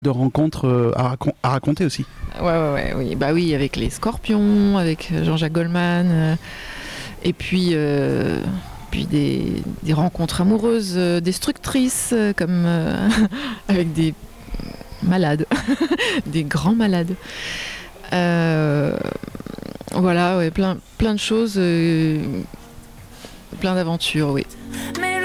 de rencontres à raconter aussi. Oui. Bah oui, avec les Scorpions, avec Jean-Jacques Goldman, et puis des rencontres amoureuses destructrices, comme avec des malades, des grands malades. Euh, voilà, ouais, plein de choses, plein d'aventures, oui.